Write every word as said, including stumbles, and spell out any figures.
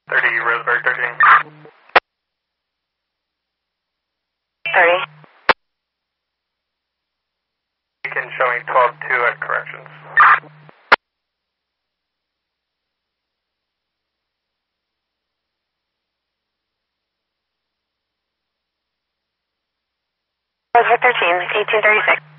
thirty, Roseburg, thirteen. thirty. Beacon showing twelve two at corrections. Roseburg thirteen, eighteen thirty-six.